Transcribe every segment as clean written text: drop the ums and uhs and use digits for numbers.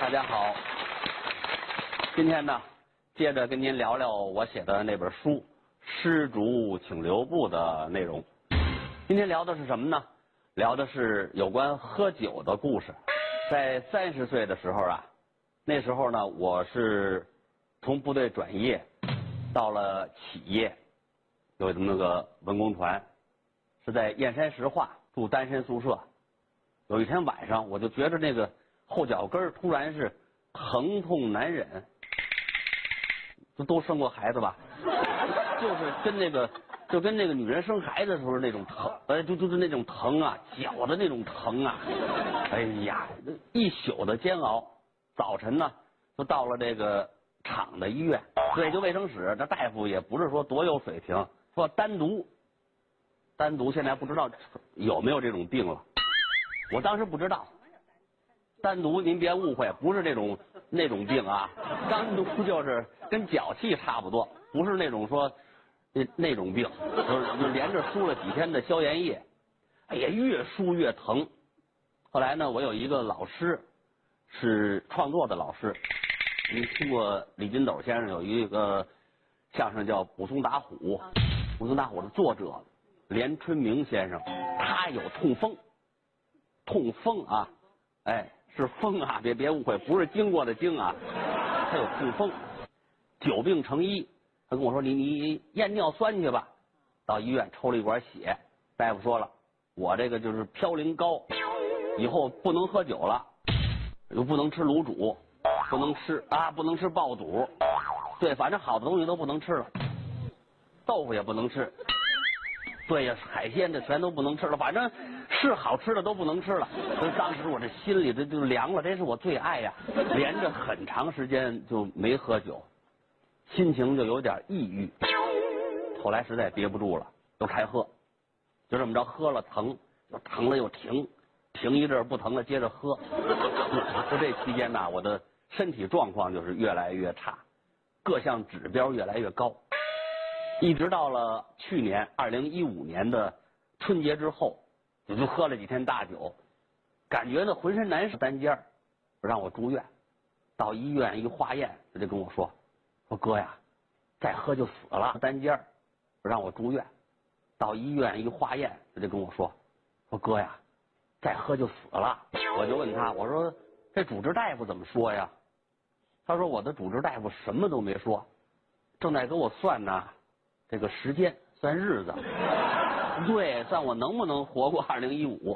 大家好，今天呢，接着跟您聊聊我写的那本书《施主请留步》的内容。今天聊的是什么呢？聊的是有关喝酒的故事。在30岁的时候啊，那时候呢，我是从部队转业到了企业，有那个文工团，是在燕山石化住单身宿舍。有一天晚上，我就觉得那个后脚跟突然是疼痛难忍，都生过孩子吧，就是跟那个女人生孩子的时候那种疼，就是那种疼啊，脚的那种疼啊，哎呀，一宿的煎熬。早晨呢，就到了这个厂的医院，对，就卫生室，那大夫也不是说多有水平，说单独，现在不知道有没有这种病了。我当时不知道，单独您别误会，不是那种病啊，单独就是跟脚气差不多，不是那种说那种病，就连着输了几天的消炎液，哎呀，越输越疼。后来呢，我有一个老师是创作的老师，您听过李金斗先生有一个相声叫《捕松打虎》，捕松打虎的作者连春明先生，他有痛风啊，哎，是风啊，别误会，不是经过的经啊，他有痛风，久病成医。他跟我说你验尿酸去吧，到医院抽了一管血，大夫说了，我这个就是嘌呤高，以后不能喝酒了，又不能吃卤煮，不能吃爆肚，对，反正好的东西都不能吃了，豆腐也不能吃，对呀，海鲜的全都不能吃了，反正是好吃的都不能吃了。所以当时我这心里就凉了，这是我最爱呀，连着很长时间就没喝酒，心情就有点抑郁。后来实在憋不住了，就开喝，就这么着喝了疼，又疼了又停一阵不疼了接着喝。就这期间呢，我的身体状况就是越来越差，各项指标越来越高。一直到了去年2015年的春节之后，就喝了几天大酒，感觉呢浑身难受，单间让我住院。到医院一化验，他就跟我说哥呀，再喝就死了，单间让我住院。到医院一化验，他就跟我说哥呀，再喝就死了。我就问他，我说这主治大夫怎么说呀？他说我的主治大夫什么都没说，正在给我算呢这个时间，算日子，对，算我能不能活过2015。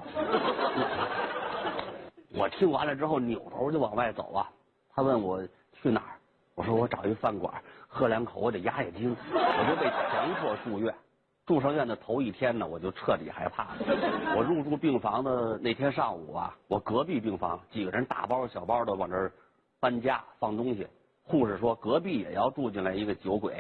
我听完了之后扭头就往外走啊。他问我去哪儿，我说我找一饭馆喝2口，我得压压惊。我就被强迫住院。住上院的头1天呢，我就彻底害怕了。我入住病房的那天上午啊，我隔壁病房几个人大包小包的往这儿搬家放东西，护士说隔壁也要住进来一个酒鬼。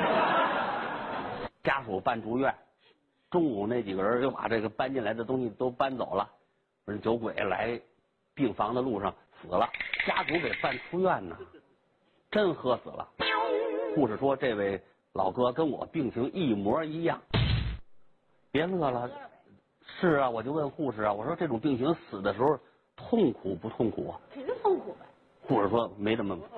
家属办住院，中午那几个人就把这个搬进来的东西都搬走了。说酒鬼来病房的路上死了，家属给办出院呢，真喝死了。护士说这位老哥跟我病情一模一样。别乐了，是啊，我就问护士啊，我说这种病情死的时候痛苦不痛苦啊？ 肯定痛苦呗。 护士说没这么